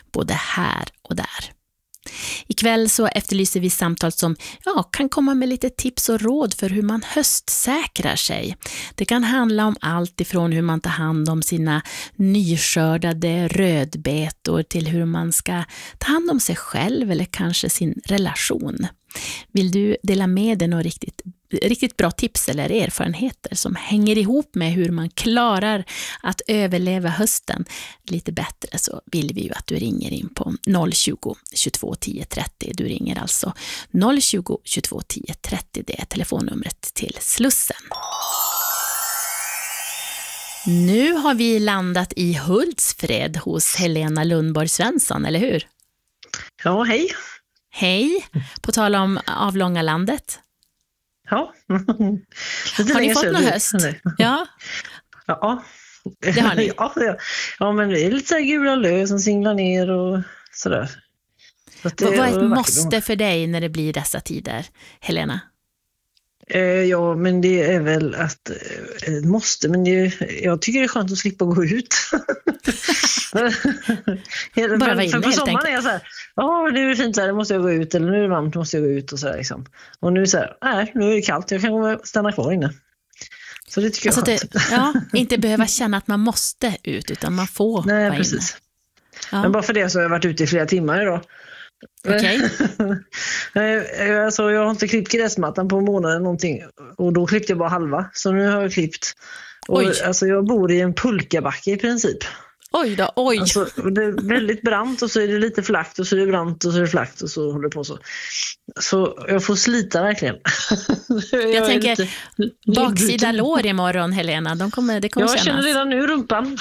både här och där. Ikväll så efterlyser vi samtal som kan komma med lite tips och råd för hur man höstsäkrar sig. Det kan handla om allt ifrån hur man tar hand om sina nyskördade rödbetor till hur man ska ta hand om sig själv eller kanske sin relation. Vill du dela med dig några riktigt bra tips eller erfarenheter som hänger ihop med hur man klarar att överleva hösten lite bättre, så vill vi ju att du ringer in på 020 22 10 30. Du ringer alltså 020 22 10 30. Det är telefonnumret till Slussen. Nu har vi landat i Hultsfred hos Helena Lundborg Svensson, eller hur? Ja, hej. Hej, på tal om avlånga landet. Ja. Har ni fått någon höst? Ja. Ja. Det har ni. Ja, men det är lite så här gula löv som singlar ner och sådär. Så vad är ett måste för dig när det blir dessa tider, Helena? Ja, men det är väl att måste, men jag tycker det är skönt att slippa gå ut. Bara vara inne, för på sommaren är jag så här, nu är det fint så här, måste jag gå ut, eller nu är det varmt, måste jag gå ut och så här liksom. Och nu är det så här, nej, nu är det kallt, jag kan stanna kvar inne. Så det tycker jag är skönt. Inte behöva känna att man måste ut, utan man får vara precis. inne. Ja. Men bara för det så har jag varit ute i flera timmar idag. Okej. Alltså, jag har inte klippt gräsmattan på månaden någonting, och då klippte jag bara halva, så nu har jag klippt. Och, alltså, jag bor i en pulkabacke i princip. Oj då, oj. Alltså, det är väldigt brant och så är det lite flackt och så är det brant och så är det flackt och så håller det på så. Så jag får slita verkligen. Jag tänker baksida lår imorgon, Helena. Det kommer jag kännas. Känner redan nu rumpan.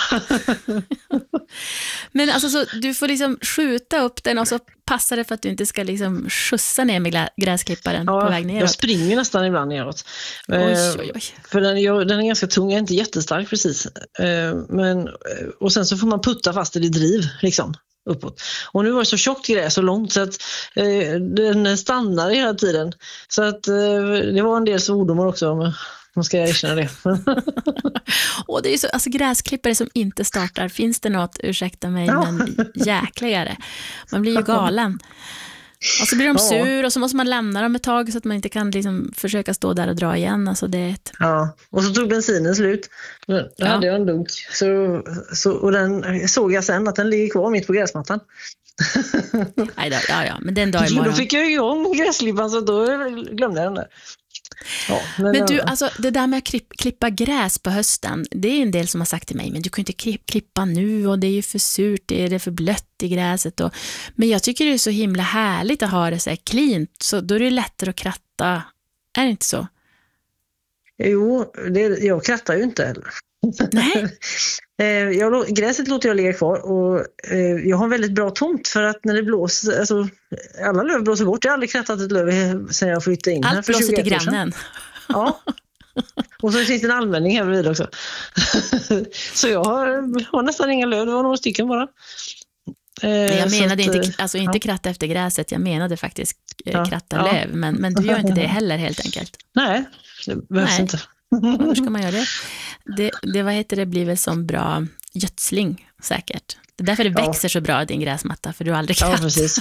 Men alltså, så du får liksom skjuta upp den och så passar det för att du inte ska liksom skjutsa ner med gräsklipparen på väg neråt. Jag springer nästan ibland neråt. Oj. För den är ganska tung, jag är inte jättestark precis. Och sen så får man putta fast i driv liksom uppåt. Och nu var det så tjockt gräs och långt så att den stannar hela tiden. Så att det var en del svordomar också, om man ska erkänna det. Och det är så, alltså gräsklippare som inte startar, finns det något, ursäkta mig, men jäkligare. Man blir ju galen. Och så blir de sur och så måste man lämna dem ett tag så att man inte kan liksom försöka stå där och dra igen. Alltså det är och så tog bensinen slut. Då hade jag en dunk. Och den såg jag sen att den ligger kvar mitt på gräsmattan. Nej då, men den dag imorgon. Då fick jag igång gräsklippan, så då glömde jag den där. Ja, men du, alltså det där med att klippa gräs på hösten, det är en del som har sagt till mig, men du kan inte klippa nu och det är ju för surt, det är för blött i gräset. Men jag tycker det är så himla härligt att ha det så här cleant, så då är det lättare att kratta. Är det inte så? Jo, jag krattar ju inte heller. Nej. Gräset låter jag ligga kvar, och jag har en väldigt bra tomt, för att när det blåser, alltså, alla löv blåser bort. Jag har aldrig krattat ett löv sedan jag flyttade in. Allt blåser till grannen. Ja. Och så finns det en allmänning här bredvid också. Så jag har nästan inga löv, det var några stycken bara. Jag menade inte kratta efter gräset, jag menade faktiskt kratta löv, men du gör inte det heller helt enkelt. Nej, det behövs inte. Hur ska man göra det? Det blir väl som bra gödsling säkert. Det är därför det växer så bra din gräsmatta, för du har aldrig krattat. Ja, precis.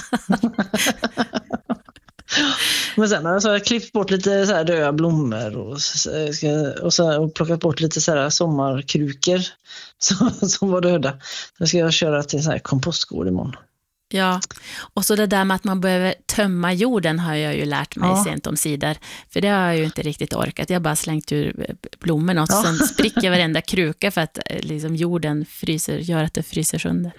Men sen har jag klippt bort lite så här döda blommor och plockat bort lite så här sommarkrukor som var döda. Nu ska jag köra till så här kompostgård imorgon. Ja, och så det där med att man behöver tömma jorden har jag ju lärt mig sent om sidor. För det har jag ju inte riktigt orkat. Jag har bara slängt ur blommorna och sen spricker varenda kruka för att liksom jorden gör att det fryser sönder.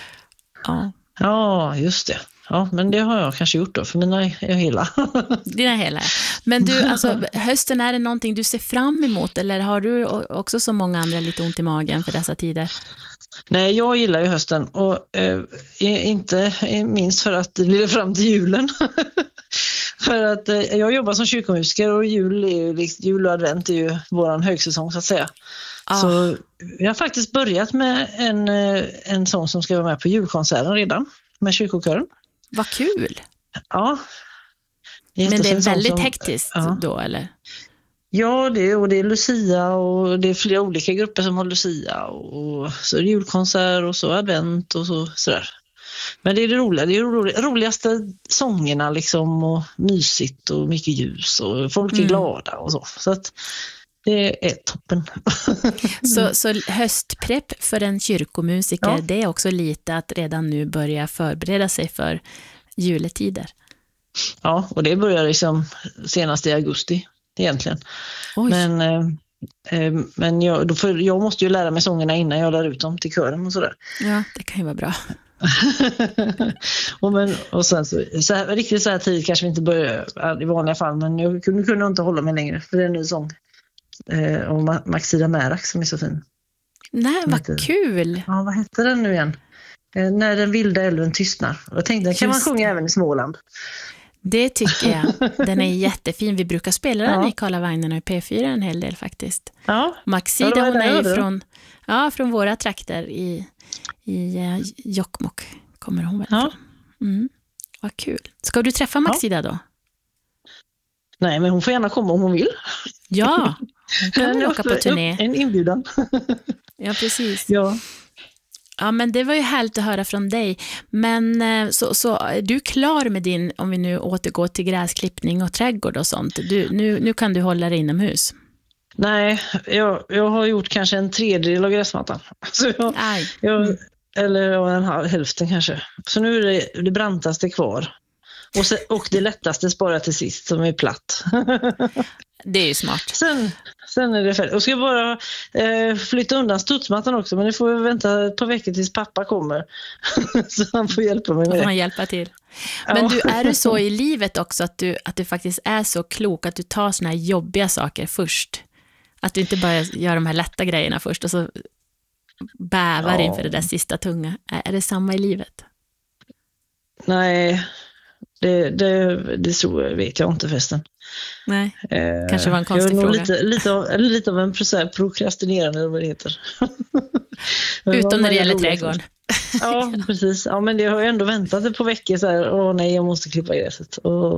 Ja, just det. Ja, men det har jag kanske gjort då, för mina är hela. Dina hela. Men du, alltså, hösten, är det någonting du ser fram emot? Eller har du också som många andra lite ont i magen för dessa tider? Nej, jag gillar ju hösten, och inte minst för att det blir fram till julen. För att jag jobbar som kyrkomusiker, och jul och advent är ju våran högsäsong så att säga. Så jag har faktiskt börjat med en sång som ska vara med på julkonserten redan med kyrkokören. Vad kul! Ja. Men det är väldigt hektiskt då, eller? Ja, det är Lucia, och det är flera olika grupper som har Lucia, och så är det julkonsert och så advent och sådär. Men det är det roliga. Det är de roligaste sångerna liksom, och mysigt och mycket ljus och folk är glada och så. Så att det är toppen. Så höstprepp för en kyrkomusiker, det är också lite att redan nu börja förbereda sig för juletider. Ja, och det börjar liksom senast i augusti egentligen. Oj. Men jag måste ju lära mig sångerna innan jag lär ut dem till kören och sådär. Ja, det kan ju vara bra. och sen så här, riktigt så här tid kanske vi inte börjar i vanliga fall, men jag kunde inte hålla mig längre för det är en ny sång om Maxida Märak som är så fin. Nej, vad kul! Ja, vad heter den nu igen? När den vilda älven tystnar. Jag tänkte, kan man sjunga även i Småland? Det tycker jag. Den är jättefin. Vi brukar spela den i Karlavagnen och i P4 en hel del faktiskt. Ja. Maxida, hon är ju från våra trakter i Jokkmokk kommer hon väl från. Vad kul. Ska du träffa Maxida då? Nej, men hon får gärna komma om hon vill. Ja, hon kan väl åka på turné. En inbjudan. Ja, precis. Ja. Ja, men det var ju härligt att höra från dig. Men så är du klar med din, om vi nu återgår till gräsklippning och trädgård och sånt. Nu kan du hålla dig inomhus. Nej, jag har gjort kanske en tredjedel av gräsmattan. Så eller hälften kanske. Så nu är det brantaste kvar. Och det lättaste sparar till sist som är platt. Det är ju smart. Sen är det färdigt. Och ska jag bara flytta undan studsmattan också, men det får vi vänta ett par veckor tills pappa kommer. Så han får hjälpa mig med det. Får han hjälpa till. Men är du så i livet också att du faktiskt är så klok att du tar såna här jobbiga saker först? Att du inte bara gör de här lätta grejerna först och så bävar inför det där sista tunga. Är det samma i livet? Nej, det så vet jag inte förresten. Nej, kanske var en konstig fråga. Lite av en prokrastinerande eller vad det heter. Utom när det gäller trädgården. Ja, precis. Ja, men jag har ändå väntat på veckor så här, nej, jag måste klippa gräset.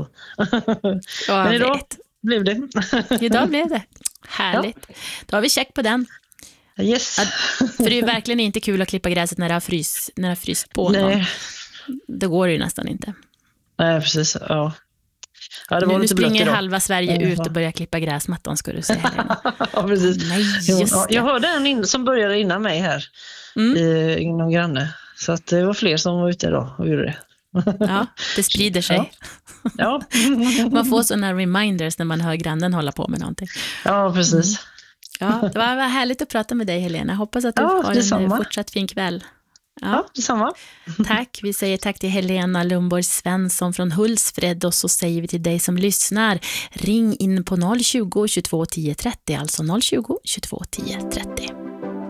Men idag blev det. Idag blev det. Härligt. Ja. Då har vi check på den. Yes. För det är ju verkligen inte kul att klippa gräset när det har fryst på. Nej. Det går ju nästan inte. Nej, precis. Ja. Ja, det var nu lite springer halva Sverige ut och börjar klippa gräsmattan, ska du säga. Ja, precis. Nej, just det. Jag hörde en som började innan mig här inom granne. Så att det var fler som var ute idag och gjorde det. Ja, det sprider sig. Ja. Man får sådana reminders när man hör grannen hålla på med någonting. Ja, precis. Ja, det var härligt att prata med dig, Helena. Hoppas att du har en fortsatt fin kväll. Ja, detsamma. Tack. Vi säger tack till Helena Lundborg Svensson från Hultsfred, och så säger vi till dig som lyssnar, ring in på 020 22 10 30, alltså 020 22 10 30.